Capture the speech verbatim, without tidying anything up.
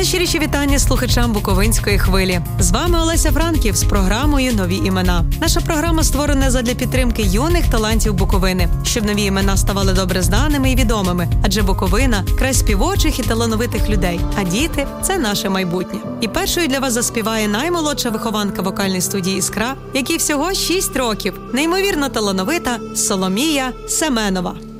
Найщиріші вітання слухачам Буковинської хвилі. З вами Олеся Франків з програмою «Нові імена». Наша програма створена задля підтримки юних талантів Буковини, щоб нові імена ставали добре знаними і відомими. Адже Буковина – край співочих і талановитих людей, а діти – це наше майбутнє. І першою для вас заспіває наймолодша вихованка вокальної студії «Іскра», якій всього шість років, неймовірно талановита Соломія Семенова.